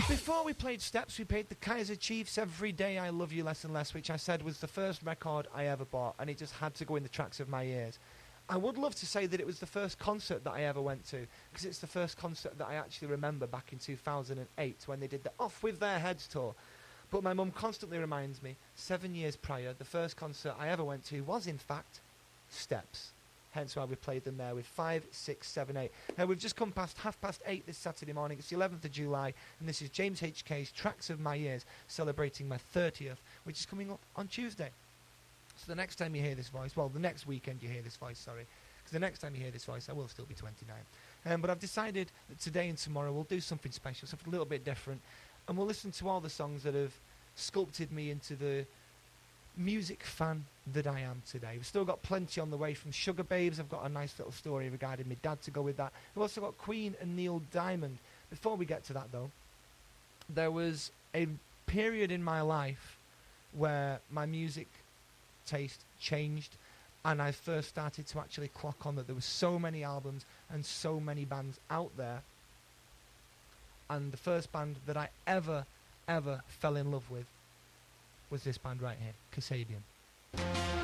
Before we played Steps, we played the Kaiser Chiefs Every Day I Love You Less and Less, which I said was the first record I ever bought, and it just had to go in the tracks of my ears. I would love to say that it was the first concert that I ever went to, because it's the first concert that I actually remember back in 2008 when they did the Off With Their Heads tour. But my mum constantly reminds me, 7 years prior, the first concert I ever went to was in fact Steps. Hence why we played them there with 5, 6, 7, 8. Now we've just come past 8:30 this Saturday morning. It's the 11th of July, and this is James HK's Tracks of My Years, celebrating my 30th, which is coming up on Tuesday. So the next time you hear this voice, well, the next weekend you hear this voice, sorry, because the next time you hear this voice, I will still be 29. But I've decided that today and tomorrow we'll do something special, something a little bit different, and we'll listen to all the songs that have sculpted me into the music fan that I am today. We've still got plenty on the way from Sugar Babes. I've got a nice little story regarding my dad to go with that. We've also got Queen and Neil Diamond. Before we get to that, though, there was a period in my life where my music taste changed, and I first started to actually clock on that there were so many albums and so many bands out there, and the first band that I ever fell in love with was this band right here, Kasabian.